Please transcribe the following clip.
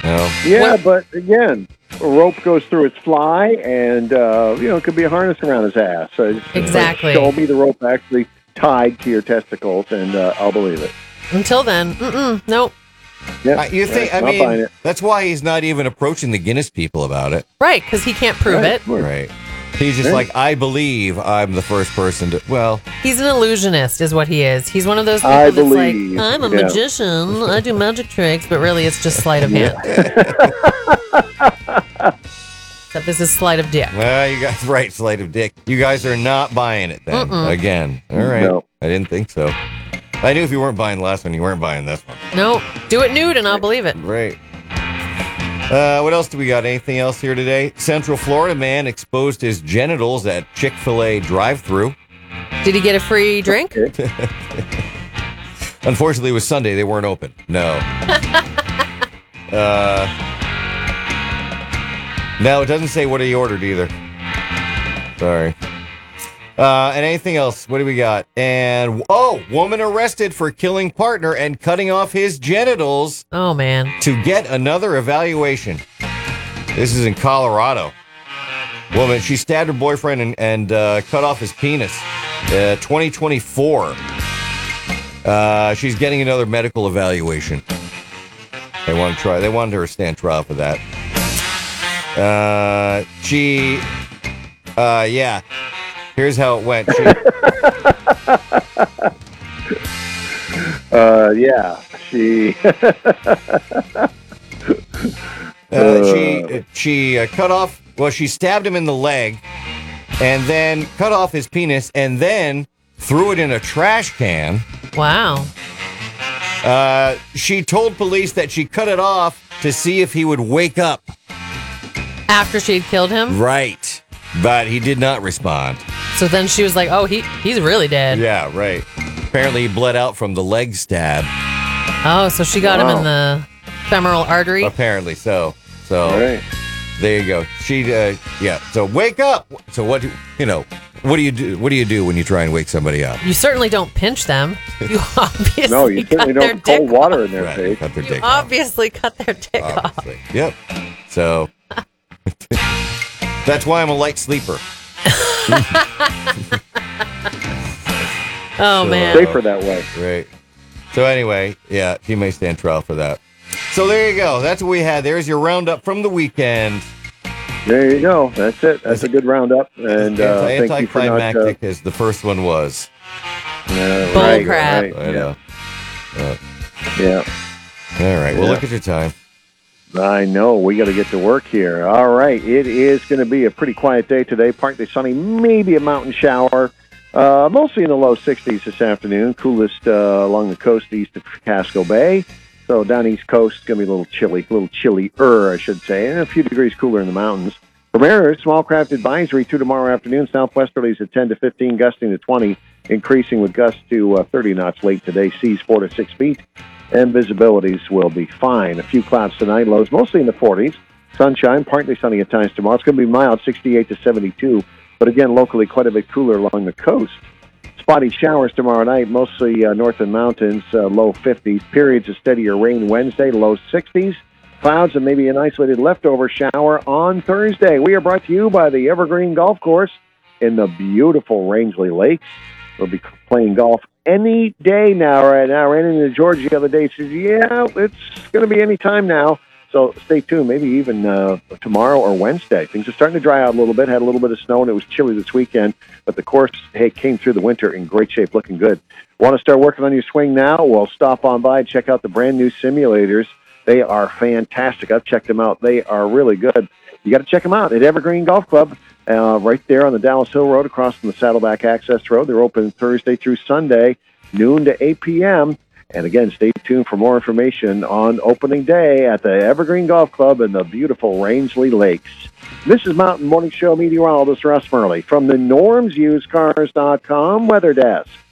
No. Yeah, but again, a rope goes through its fly, and it could be a harness around his ass. So it's Exactly. Like, show me the rope actually tied to your testicles, and I'll believe it. Until then, nope. Yeah, You think? right. I I'll find mean, it. that's why he's not even approaching the Guinness people about it. Right, because he can't prove it. Right. He's just like, I believe I'm the first person to. Well, He's an illusionist, is what he is. He's one of those people I that's believe. like, I'm a Yeah. magician. I do magic tricks, but really it's just sleight of hand. Except this is sleight of dick. well, you guys, right, sleight of dick. You guys are not buying it then. Again. All right. No. I didn't think so. I knew if you weren't buying the last one, you weren't buying this one. No, do it nude and I'll believe it. Right. What else do we got? Anything else here today? Central Florida man exposed his genitals at Chick-fil-A drive-thru. Did he get a free drink? Unfortunately, it was Sunday. They weren't open. No. No, it doesn't say what he ordered either. Sorry. And anything else? What do we got? And, woman arrested for killing partner and cutting off his genitals Oh, man. to get another evaluation. This is in Colorado. Woman, she stabbed her boyfriend and cut off his penis. 2024. She's getting another medical evaluation. They wanted her to stand trial for that. Yeah. Here's how it went. She cut off. Well, she stabbed him in the leg, and then cut off his penis, and then threw it in a trash can. Wow. She told police that she cut it off to see if he would wake up. After she'd killed him? Right. But he did not respond. So then she was like, oh, he's really dead. Yeah, right. Apparently he bled out from the leg stab. Oh, so she got him in the femoral artery? Apparently so. So Right. there you go. She, So wake up. So what do you do? What do you do when you try and wake somebody up? You certainly don't pinch them. You obviously No, you certainly cut their don't cold dick water in their Right, face. cut their You dick off. obviously cut their dick off. Obviously. Yep. So that's why I'm a light sleeper. Oh, man. Safer that way. Right. So anyway, yeah, he may stand trial for that. So there you go. That's what we had. There's your roundup from the weekend. There you go. That's it. That's a good roundup. And thank you for not... Anticlimactic as the first one was. Bull crap. Right. I know. Yeah. All right. Well, Yeah. look at your time. I know. We got to get to work here. All right. It is going to be a pretty quiet day today. Partly sunny, maybe a mountain shower. Mostly in the low 60s this afternoon. Coolest along the coast east of Casco Bay. So down East Coast, it's going to be a little chillier, I should say, and a few degrees cooler in the mountains. From there, small craft advisory through tomorrow afternoon. Southwesterlies at 10 to 15, gusting to 20, increasing with gusts to 30 knots late today. Seas 4 to 6 feet, and visibilities will be fine. A few clouds tonight, lows mostly in the 40s. Sunshine, partly sunny at times tomorrow. It's going to be mild, 68 to 72, but again, locally quite a bit cooler along the coast. Spotty showers tomorrow night, mostly north and mountains, low 50s. Periods of steadier rain Wednesday, low 60s. Clouds and maybe an isolated leftover shower on Thursday. We are brought to you by the Evergreen Golf Course in the beautiful Rangeley Lakes. We'll be playing golf any day now. Right now, ran into George the other day. Says, yeah, it's going to be any time now. So stay tuned, maybe even tomorrow or Wednesday. Things are starting to dry out a little bit. Had a little bit of snow, and it was chilly this weekend. But the course came through the winter in great shape, looking good. Want to start working on your swing now? Well, stop on by. Check out the brand-new simulators. They are fantastic. I've checked them out. They are really good. You got to check them out at Evergreen Golf Club, right there on the Dallas Hill Road across from the Saddleback Access Road. They're open Thursday through Sunday, noon to 8 p.m., and again, stay tuned for more information on opening day at the Evergreen Golf Club in the beautiful Rangeley Lakes. This is Mountain Morning Show meteorologist Russ Murley from the NormsUseCars.com Weather Desk.